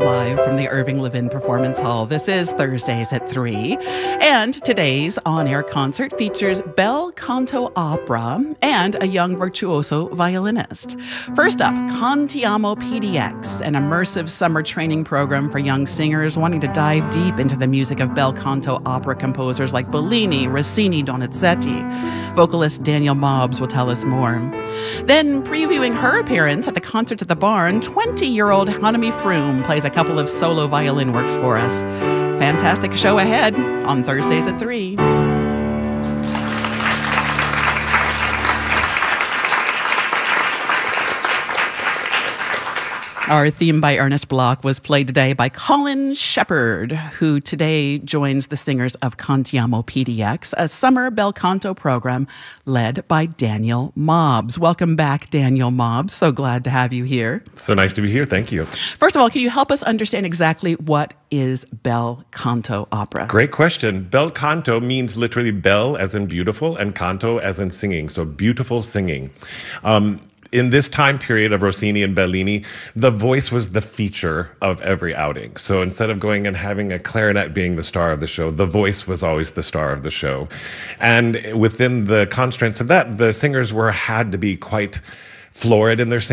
live from the Irving Levin Performance Hall. This is Thursdays at 3. And today's on-air concert features bel canto opera and a young virtuoso violinist. First up, Cantiamo PDX, an immersive summer training program for young singers wanting to dive deep into the music of bel canto opera composers like Bellini, Rossini, Donizetti. Vocalist Daniel Mobbs will tell us more. Then, previewing her appearance at the Concert at the Barn, 20-year-old Hanami Froome plays a couple of solo violin works for us. Fantastic show ahead on Thursdays at 3. Our theme by Ernest Bloch was played today by Colin Shepherd, who today joins the singers of Cantiamo PDX, a summer bel canto program led by Daniel Mobbs. Welcome back, Daniel Mobbs. So glad to have you here. So nice to be here. Thank you. First of all, can you help us understand exactly what is bel canto opera? Great question. Bel canto means literally bel as in beautiful and canto as in singing. So beautiful singing. In this time period of Rossini and Bellini, the voice was the feature of every outing. So instead of going and having a clarinet being the star of the show, the voice was always the star of the show. And within the constraints of that, the singers had to be quite florid in their singing.